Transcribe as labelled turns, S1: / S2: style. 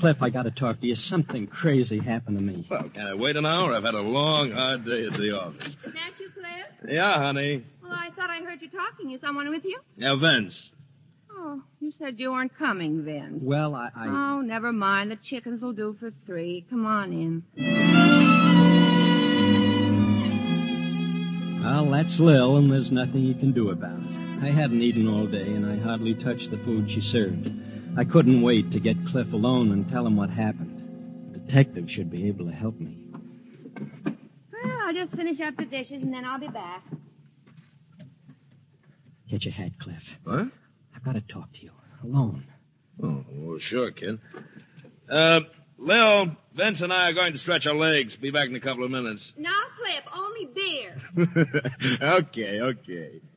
S1: Cliff, I gotta talk to you. Something crazy happened to me.
S2: Well, can I wait an hour? I've had a long, hard day at the office.
S3: Is that you, Cliff?
S2: Yeah, honey.
S3: Well, I thought I heard you talking. Is someone with you?
S2: Yeah, Vince.
S3: Oh, you said you weren't coming, Vince.
S1: Well, I...
S3: Oh, never mind. The chickens will do for 3. Come on in.
S1: Well, that's Lil, and there's nothing you can do about it. I hadn't eaten all day, and I hardly touched the food she served. I couldn't wait to get Cliff alone and tell him what happened. The detective should be able to help me.
S3: Well, I'll just finish up the dishes, and then I'll be back.
S1: Get your hat, Cliff.
S2: What?
S1: I've got to talk to you. Alone.
S2: Oh, well, sure, kid. Lil, Vince and I are going to stretch our legs. Be back in a couple of minutes.
S3: No, Cliff, only beer.
S2: Okay.